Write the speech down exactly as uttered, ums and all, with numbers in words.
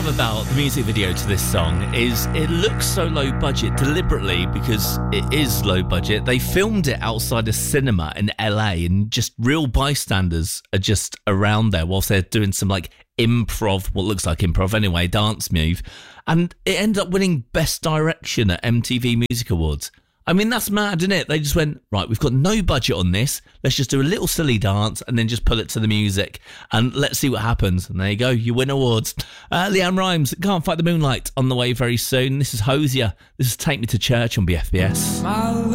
love about the music video to this song is it looks so low budget deliberately because it is low budget. They filmed it outside a cinema in L A and just real bystanders are just around there whilst they're doing some like improv, what looks like improv anyway, dance move. And it ended up winning Best Direction at M T V Music Awards. I mean, that's mad, isn't it? They just went, right, we've got no budget on this. Let's just do a little silly dance and then just put it to the music and let's see what happens. And there you go, you win awards. Uh, Leanne Rimes, Can't Fight the Moonlight, on the way very soon. This is Hosier. This is Take Me to Church on B F B S.